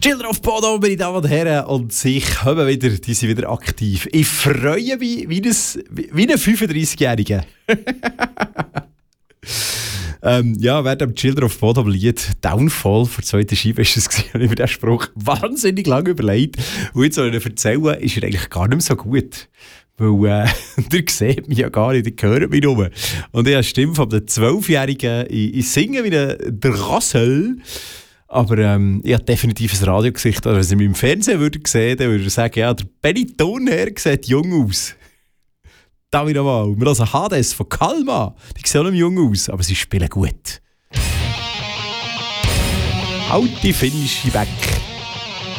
Children of Bodom, meine Damen und Herren, und sie kommen wieder, die sind wieder aktiv. Ich freue mich wie ein 35-Jähriger. Während dem Children of Bodom Lied Downfall vor der zweiten Scheibe ist es gewesen, habe ich mir den Spruch wahnsinnig lange überlegt. Und jetzt soll ich erzählen, ist er eigentlich gar nicht mehr so gut. Weil, ihr seht mich ja gar nicht, ihr hört mich nur. Und ich habe die Stimme von einem 12-Jährigen, ich singe wie der Rassel. Aber ich habe definitiv ein Radiogesicht. Also, wenn Sie mich im Fernsehen sehen, dann würde ich sagen, ja, der Benny Thurnherr sieht jung aus. Da wieder mal. Wir haben Hades von Kalma. Die sehen auch nicht jung aus, aber sie spielen gut. Alte finnische Back.